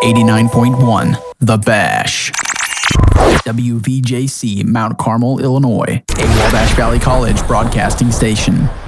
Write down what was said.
89.1 The Bash. WVJC, Mount Carmel, Illinois, a Wabash Valley College broadcasting station.